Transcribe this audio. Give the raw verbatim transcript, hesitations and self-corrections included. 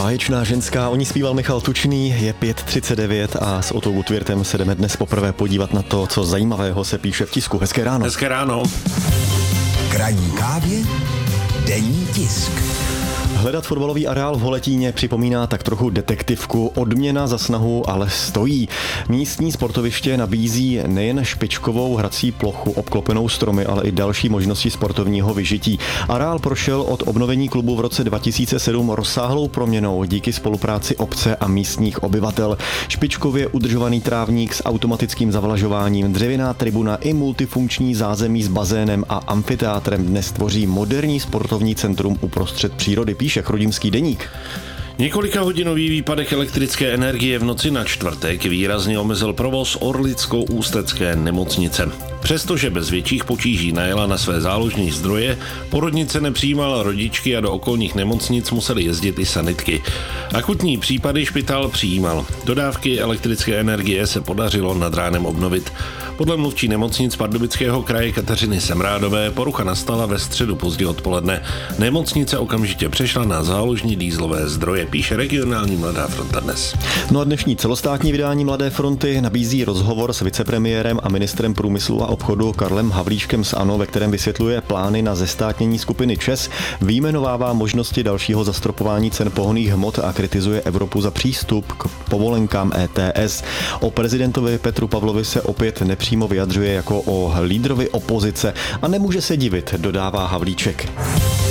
Báječná ženská, o ní zpíval Michal Tučný, je pět třicet devět a s Otou Gutwirtem se jdeme dnes poprvé podívat na to, co zajímavého se píše v tisku. Hezké ráno. Hezké ráno. K ranní kávě denní tisk. Hledat fotbalový areál v Holetíně připomíná tak trochu detektivku. Odměna za snahu ale stojí. Místní sportoviště nabízí nejen špičkovou hrací plochu obklopenou stromy, ale i další možnosti sportovního vyžití. Areál prošel od obnovení klubu v roce dva tisíce sedm rozsáhlou proměnou díky spolupráci obce a místních obyvatel. Špičkově udržovaný trávník s automatickým zavlažováním, dřevěná tribuna i multifunkční zázemí s bazénem a amfiteátrem dnes tvoří moderní sportovní centrum uprostřed přírody, píše Chrudimský deník. Několika hodinový výpadek elektrické energie v noci na čtvrtek výrazně omezil provoz Orlicko-Ústecké nemocnice. Přestože bez větších potíží najela na své záložní zdroje, porodnice nepřijímala rodičky a do okolních nemocnic musely jezdit i sanitky. Akutní případy špitál přijímal. Dodávky elektrické energie se podařilo nad ránem obnovit. Podle mluvčí nemocnic Pardubického kraje Kateřiny Semrádové porucha nastala ve středu pozdě odpoledne. Nemocnice okamžitě přešla na záložní dýzlové zdroje, píše regionální Mladá fronta dnes. No a dnešní celostátní vydání Mladé fronty nabízí rozhovor s vicepremiérem a ministrem průmyslu a obchodu Karlem Havlíčkem z ANO, ve kterém vysvětluje plány na zestátnění skupiny ČEZ, vyjmenovává možnosti dalšího zastropování cen pohonných hmot a kritizuje Evropu za přístup k povolenkám E T S. O prezidentovi Petru Pavlovi se opět nepřímo vyjadřuje jako o lídrovi opozice a nemůže se divit, dodává Havlíček.